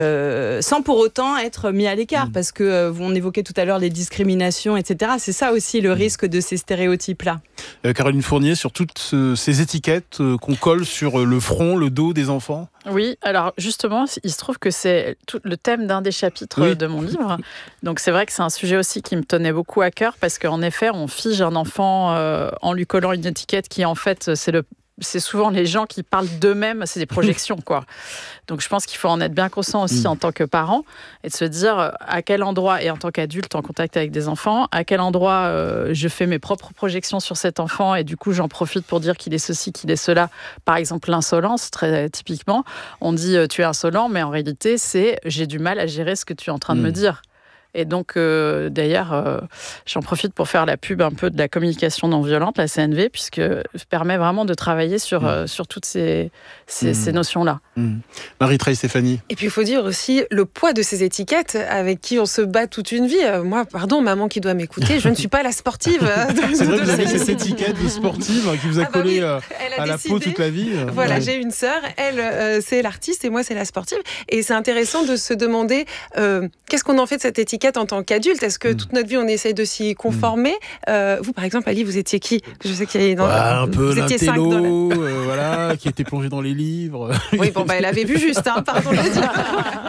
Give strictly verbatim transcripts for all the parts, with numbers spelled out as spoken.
Euh, sans pour autant être mis à l'écart, mmh. parce que euh, on évoquait tout à l'heure les discriminations, et cetera. C'est ça aussi le risque de ces stéréotypes-là. Euh, Caroline Fournier, sur toutes ce, ces étiquettes euh, qu'on colle sur le front, le dos des enfants. Oui, alors justement, il se trouve que c'est tout le thème d'un des chapitres oui. de mon livre. Donc c'est vrai que c'est un sujet aussi qui me tenait beaucoup à cœur, parce qu'en effet, on fige un enfant euh, en lui collant une étiquette qui, en fait, c'est le c'est souvent les gens qui parlent d'eux-mêmes, c'est des projections, quoi. Donc je pense qu'il faut en être bien conscient aussi mmh. en tant que parent, et de se dire à quel endroit, et en tant qu'adulte en contact avec des enfants, à quel endroit euh, je fais mes propres projections sur cet enfant, et du coup j'en profite pour dire qu'il est ceci, qu'il est cela. Par exemple, l'insolence, très typiquement, on dit euh, tu es insolent, mais en réalité c'est j'ai du mal à gérer ce que tu es en train mmh. de me dire. Et donc, euh, d'ailleurs, euh, j'en profite pour faire la pub un peu de la communication non violente, la C N V, puisque ça permet vraiment de travailler sur, mmh. euh, sur toutes ces, ces, mmh. ces notions-là. Mmh. Marie-Trey Stéphanie. Et puis, il faut dire aussi le poids de ces étiquettes avec qui on se bat toute une vie. Euh, moi, pardon, maman qui doit m'écouter, je ne suis pas la sportive. De, C'est vrai que vous avez cette étiquette de sportive qui vous a ah bah collé oui, euh, à la peau toute la vie. Voilà, ouais. j'ai une sœur, elle, euh, c'est l'artiste et moi, c'est la sportive. Et c'est intéressant de se demander euh, qu'est-ce qu'on en fait de cette étiquette en tant qu'adulte. Est-ce que mmh. toute notre vie on essaye de s'y conformer? mmh. euh, Vous par exemple, Ali, vous étiez qui? Je sais qu'il y a dans ouais, un peu l'intello, la... euh, voilà, qui était plongé dans les livres. Oui, bon bah elle avait vu juste, hein, pardon de le dire.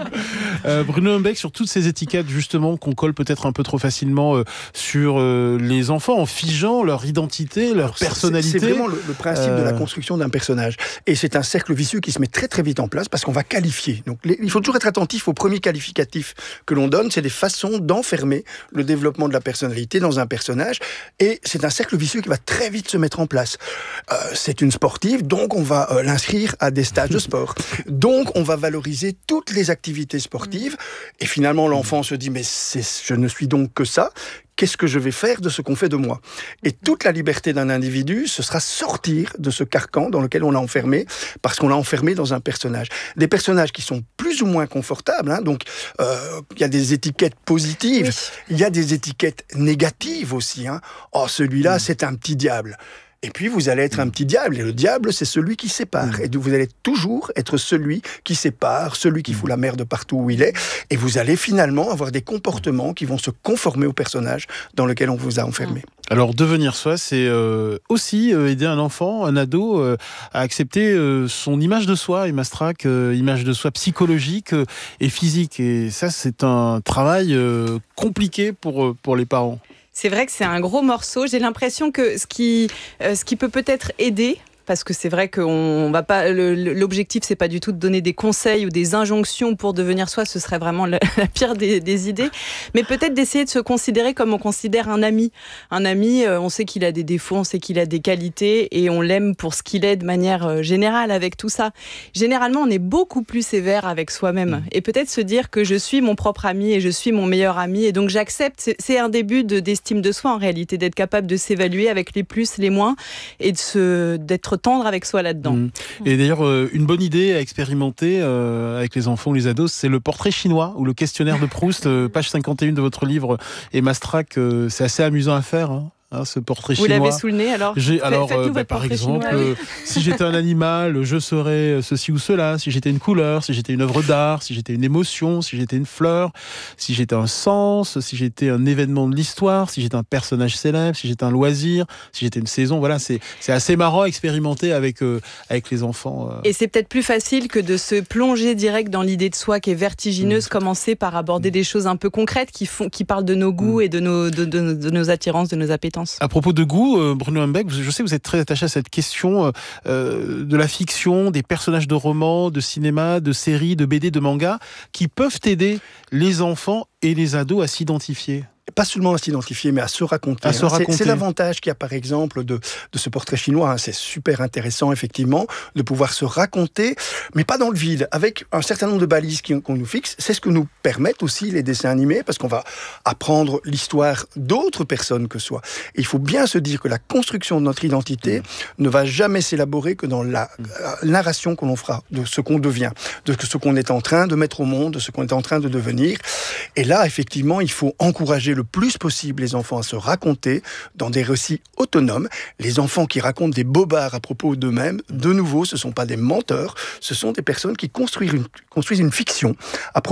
euh, Bruno Humbeck, sur toutes ces étiquettes justement qu'on colle peut-être un peu trop facilement euh, sur euh, les enfants en figeant leur identité, leur Alors, personnalité. C'est, c'est vraiment le, le principe euh... de la construction d'un personnage, et c'est un cercle vicieux qui se met très très vite en place parce qu'on va qualifier. Donc les, il faut toujours être attentif aux premiers qualificatifs que l'on donne. C'est des façons d'enfermer le développement de la personnalité dans un personnage, et c'est un cercle vicieux qui va très vite se mettre en place. Euh, c'est une sportive, donc on va euh, l'inscrire à des stages de sport. Donc on va valoriser toutes les activités sportives, et finalement l'enfant se dit mais c'est, je ne suis donc que ça. Qu'est-ce que je vais faire de ce qu'on fait de moi? Et toute la liberté d'un individu, ce sera sortir de ce carcan dans lequel on l'a enfermé, parce qu'on l'a enfermé dans un personnage. Des personnages qui sont plus ou moins confortables, hein, donc il euh, y a des étiquettes positives, il oui. y a des étiquettes négatives aussi. Hein. Oh, celui-là, mmh. c'est un petit diable. Et puis, vous allez être un petit diable. Et le diable, c'est celui qui sépare. Mmh. Et vous allez toujours être celui qui sépare, celui qui fout la merde partout où il est. Et vous allez finalement avoir des comportements qui vont se conformer au personnage dans lequel on vous a enfermé. Alors, devenir soi, c'est euh, aussi euh, aider un enfant, un ado, euh, à accepter euh, son image de soi, Emma Strack, euh, image de soi psychologique euh, et physique. Et ça, c'est un travail euh, compliqué pour, euh, pour les parents. C'est vrai que c'est un gros morceau. J'ai l'impression que ce qui, euh, ce qui peut peut-être aider, parce que c'est vrai qu'on va pas. Le, l'objectif, c'est pas du tout de donner des conseils ou des injonctions pour devenir soi. Ce serait vraiment la, la pire des, des idées. Mais peut-être d'essayer de se considérer comme on considère un ami. Un ami, euh, on sait qu'il a des défauts, on sait qu'il a des qualités, et on l'aime pour ce qu'il est de manière euh, générale avec tout ça. Généralement, on est beaucoup plus sévère avec soi-même. Mmh. Et peut-être se dire que je suis mon propre ami et je suis mon meilleur ami. Et donc j'accepte. C'est, c'est un début de, d'estime de soi en réalité, d'être capable de s'évaluer avec les plus, les moins, et de se, d'être tendre avec soi là-dedans. Mmh. Et d'ailleurs, euh, une bonne idée à expérimenter euh, avec les enfants ou les ados, c'est le portrait chinois ou le questionnaire de Proust, euh, page cinquante et un de votre livre, Emma Strack. Euh, c'est assez amusant à faire, hein. Hein, ce portrait Vous chinois. Vous l'avez sous le nez alors J'ai, Alors, euh, bah, par exemple, euh, si j'étais un animal, je serais ceci ou cela. Si j'étais une couleur, si j'étais une œuvre d'art, si j'étais une émotion, si j'étais une fleur, si j'étais un sens, si j'étais un événement de l'histoire, si j'étais un personnage célèbre, si j'étais un loisir, si j'étais une saison. Voilà, c'est, c'est assez marrant à expérimenter avec, euh, avec les enfants. Euh. Et c'est peut-être plus facile que de se plonger direct dans l'idée de soi qui est vertigineuse, mmh. commencer par aborder mmh. des choses un peu concrètes qui, font, qui parlent de nos goûts mmh. et de nos, de, de, de nos attirances, de nos appétences. À propos de goût, euh, Bruno Humbeck, je sais que vous êtes très attaché à cette question euh, de la fiction, des personnages de romans, de cinéma, de séries, de B D, de mangas, qui peuvent aider les enfants et les ados à s'identifier. Pas seulement à s'identifier, mais à se raconter. À se raconter. C'est, c'est l'avantage qu'il y a, par exemple, de, de ce portrait chinois. Hein. C'est super intéressant, effectivement, de pouvoir se raconter, mais pas dans le vide, avec un certain nombre de balises qui, qu'on nous fixe. C'est ce que nous permettent aussi les dessins animés, parce qu'on va apprendre l'histoire d'autres personnes que soi. Et il faut bien se dire que la construction de notre identité mmh. ne va jamais s'élaborer que dans la, la narration que l'on fera de ce qu'on devient, de ce qu'on est en train de mettre au monde, de ce qu'on est en train de devenir. Et là, effectivement, il faut encourager le le plus possible les enfants à se raconter dans des récits autonomes. Les enfants qui racontent des bobards à propos d'eux-mêmes, de nouveau, ce ne sont pas des menteurs, ce sont des personnes qui construisent une, construisent une fiction à